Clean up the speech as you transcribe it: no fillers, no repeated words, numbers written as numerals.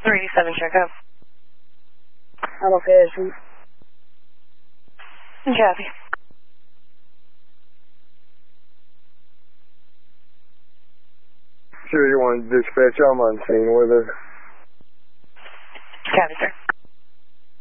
387, check up. I'm okay, Chief. Copy. Sure, you want dispatch, I'm on scene with her. Copy, sir.